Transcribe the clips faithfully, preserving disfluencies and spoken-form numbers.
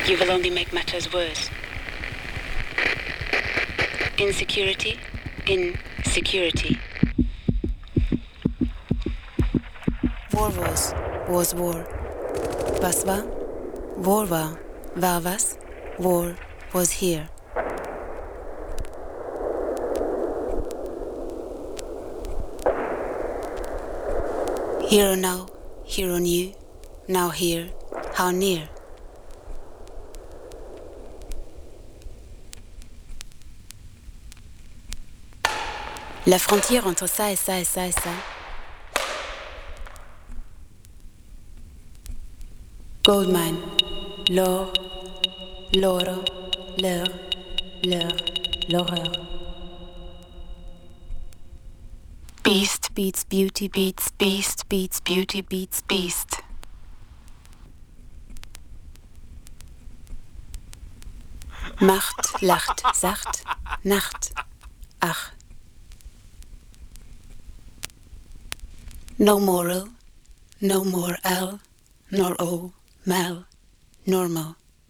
you will only make matters worse. Insecurity, insecurity. War was, was war. Was war? War war. War was? War was here. Here or now, here on you, now here, how near? La frontière entre ça et ça et ça et ça. Gold mine, l'or, l'oro, l'heure, l'heure, l'horreur. Beast beats beauty beats beast beats beauty beats beast. Macht, lacht, sacht, Nacht, ach. No moral, no more L, nor O, mal, normal.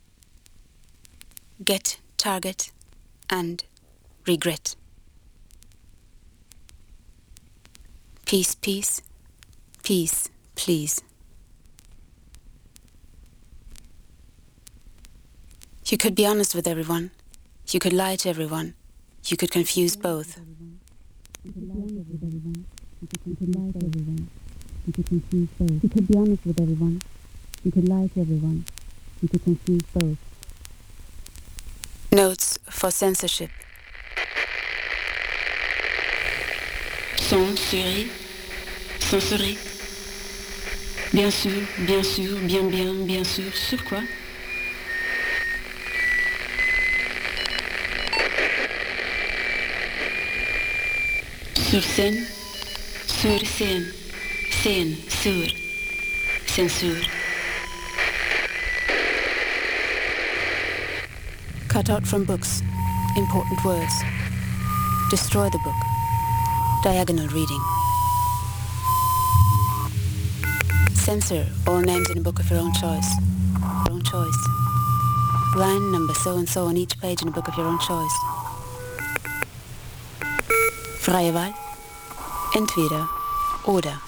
Get, target, and regret. Peace, peace, peace, please. You could be honest with everyone. You could lie to everyone. You could confuse both. You could lie with everyone. You could lie to everyone. You could confuse both. You could be honest with everyone. You could lie to everyone. You could confuse both. Notes for censorship. Censurer, censurer. Bien sûr, bien sûr, bien bien, bien sûr. Sur quoi? Sur scène, sur scène, scène, sur, censure. Cut out from books, important words. Destroy the book. Diagonal reading. Censor all names in a book of your own choice. Your own choice. Line number so and so on each page in a book of your own choice. Freie Wahl. Entweder oder.